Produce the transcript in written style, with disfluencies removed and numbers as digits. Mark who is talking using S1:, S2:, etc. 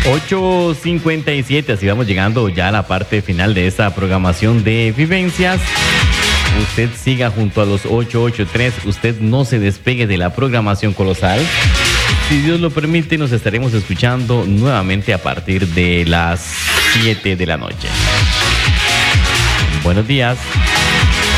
S1: 8:57, así vamos llegando ya a la parte final de esta programación de Vivencias. Usted siga junto a los 883, usted no se despegue de la programación colosal. Si Dios lo permite, nos estaremos escuchando nuevamente a partir de las 7 de la noche. Buenos días.